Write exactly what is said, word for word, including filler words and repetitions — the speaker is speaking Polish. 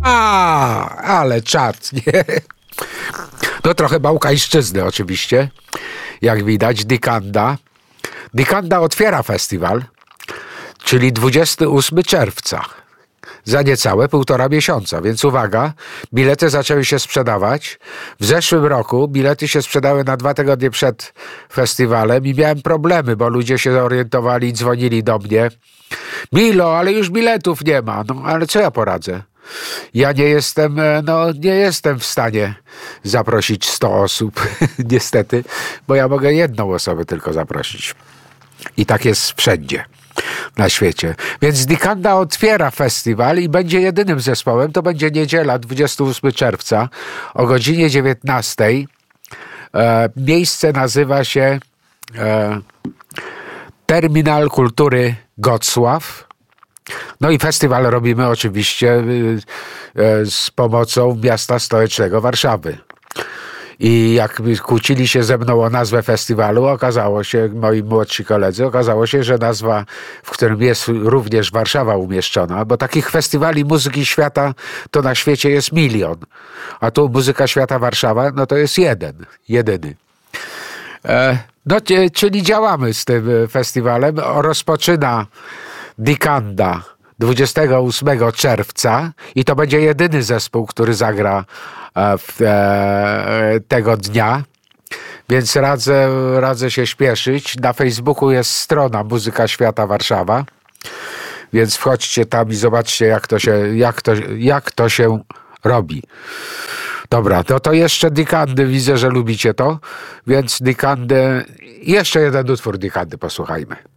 A, ale czad, nie? No trochę bałkańszczyzny oczywiście, jak widać, Dikanda. Dikanda otwiera festiwal, czyli dwudziestego ósmego czerwca, za niecałe półtora miesiąca, więc uwaga, bilety zaczęły się sprzedawać. W zeszłym roku bilety się sprzedały na dwa tygodnie przed festiwalem i miałem problemy, bo ludzie się zorientowali, dzwonili do mnie. Milo, ale już biletów nie ma. No ale co ja poradzę? Ja nie jestem, no nie jestem w stanie zaprosić stu osób, niestety, bo ja mogę jedną osobę tylko zaprosić. I tak jest wszędzie na świecie. Więc Dikanda otwiera festiwal i będzie jedynym zespołem. To będzie niedziela, dwudziestego ósmego czerwca o godzinie dziewiętnastej. E, miejsce nazywa się e, Terminal Kultury Gocław. No i festiwal robimy oczywiście y, y, z pomocą miasta stołecznego Warszawy. I jak kłócili się ze mną o nazwę festiwalu, okazało się, moi młodsi koledzy, okazało się, że nazwa, w którym jest również Warszawa umieszczona, bo takich festiwali muzyki świata to na świecie jest milion, a tu Muzyka Świata Warszawa, no to jest jeden, jedyny. E, no, czyli działamy z tym festiwalem. Rozpoczyna Dikanda dwudziestego ósmego czerwca i to będzie jedyny zespół, który zagra w, e, tego dnia, więc radzę, radzę się śpieszyć. Na Facebooku jest strona Muzyka Świata Warszawa, więc wchodźcie tam i zobaczcie, jak to się, jak to, jak to się robi. Dobra, no to jeszcze Dikandy, widzę, że lubicie to, więc Dikandy, jeszcze jeden utwór Dikandy posłuchajmy.